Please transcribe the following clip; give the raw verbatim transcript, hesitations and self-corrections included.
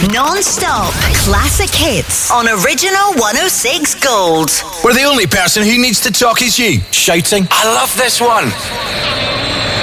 Non-stop classic hits on Original one oh six Gold. Where the only person who needs to talk is you, shouting, "I love this one."